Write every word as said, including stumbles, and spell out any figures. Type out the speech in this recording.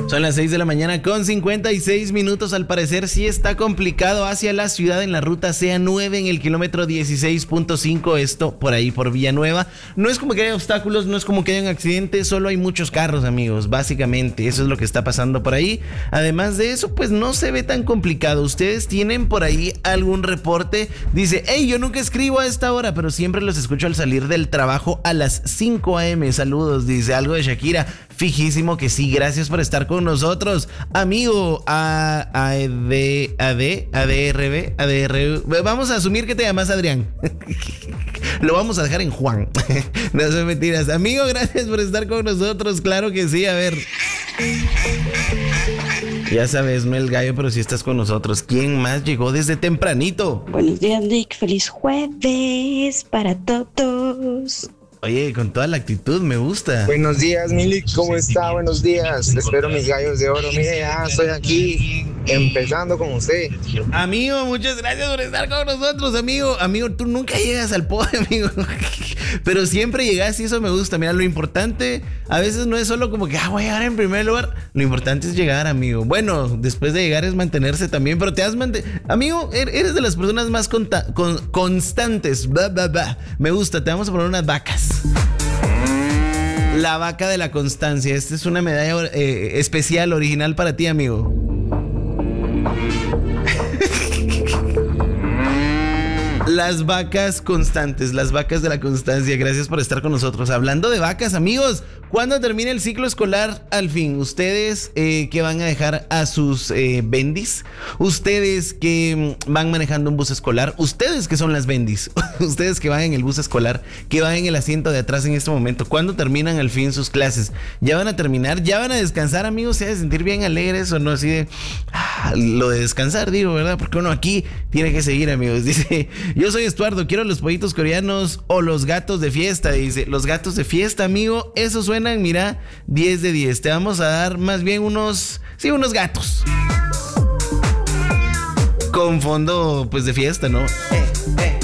Son las seis de la mañana con cincuenta y seis minutos. Al parecer sí está complicado hacia la ciudad en la ruta C A nueve en el kilómetro dieciséis punto cinco. Esto por ahí por Villanueva. No es como que haya obstáculos, no es como que haya accidentes, solo hay muchos carros, amigos. Básicamente eso es lo que está pasando por ahí. Además de eso, pues no se ve tan complicado. ¿Ustedes tienen por ahí algún reporte? Dice, hey, yo nunca escribo a esta hora, pero siempre los escucho al salir del trabajo a las cinco a eme. Saludos, dice algo de Shakira. Fijísimo que sí, gracias por estar con nosotros, amigo. A, a, D, A, D, A, D, R, B, A, D, R, B. Vamos a asumir que te llamas Adrián. Lo vamos a dejar en Juan. No son mentiras. Amigo, gracias por estar con nosotros. Claro que sí, a ver. Ya sabes, no el gallo, pero sí estás con nosotros. ¿Quién más llegó desde tempranito? Buenos días, Nick. Feliz jueves para todos. Oye, con toda la actitud, me gusta. Buenos días, Milik, ¿cómo está? Buenos días. Espero mis gallos de oro. Mire, ya estoy aquí empezando con usted. Amigo, muchas gracias por estar con nosotros, amigo. Amigo, tú nunca llegas al podio, amigo. Pero siempre llegas y eso me gusta. Mira, lo importante a veces no es solo como que, ah, voy a llegar en primer lugar. Lo importante es llegar, amigo. Bueno, después de llegar es mantenerse también, pero te has mantenido. Amigo, eres de las personas más conta- con- constantes. Bah, bah, bah. Me gusta, te vamos a poner unas vacas. La vaca de la constancia. Esta es una medalla eh, especial, original para ti, amigo. Las vacas constantes, las vacas de la constancia. Gracias por estar con nosotros. Hablando de vacas, amigos, ¿cuándo termina el ciclo escolar al fin? ¿Ustedes eh, que van a dejar a sus eh, bendis? ¿Ustedes que van manejando un bus escolar? ¿Ustedes que son las bendis? ¿Ustedes que van en el bus escolar? ¿Que van en el asiento de atrás en este momento? ¿Cuándo terminan al fin sus clases? ¿Ya van a terminar? ¿Ya van a descansar, amigos? ¿Se ha de sentir bien alegres o no? Así de... Ah, lo de descansar, digo, ¿verdad? Porque uno aquí tiene que seguir, amigos. Dice... Yo soy Estuardo, quiero los pollitos coreanos o los gatos de fiesta. Dice, los gatos de fiesta, amigo, esos suenan, mira, diez de diez. Te vamos a dar más bien unos, sí, unos gatos. Con fondo, pues, de fiesta, ¿no? Eh, eh.